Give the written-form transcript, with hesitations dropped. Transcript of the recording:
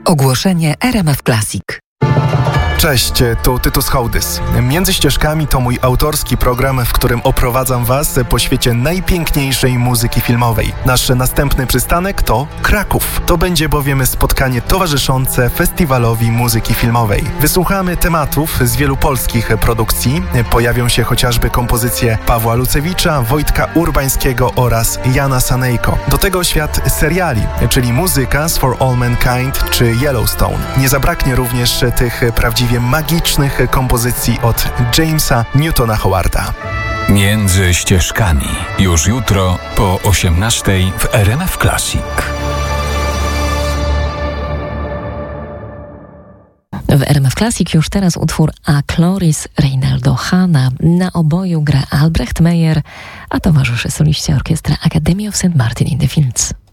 Ogłoszenie RMF Classic. Cześć, tu Tytus Hołdys. Między ścieżkami to mój autorski program, w którym oprowadzam Was po świecie najpiękniejszej muzyki filmowej. Nasz następny przystanek to Kraków. To będzie bowiem spotkanie towarzyszące festiwalowi muzyki filmowej. Wysłuchamy tematów z wielu polskich produkcji. Pojawią się chociażby kompozycje Pawła Lucewicza, Wojtka Urbańskiego oraz Jana Sanejko. Do tego świat seriali, czyli Muzyka for All Mankind czy Yellowstone. Nie zabraknie również tych prawdziwych magicznych kompozycji od Jamesa Newtona Howarda. Między ścieżkami. Już jutro po 18:00 w RMF Classic. W RMF Classic już teraz utwór A Chloris Reynaldo Hanna. Na oboju gra Albrecht Meyer, a towarzyszy soliście orkiestra Academy of St. Martin in the Fields.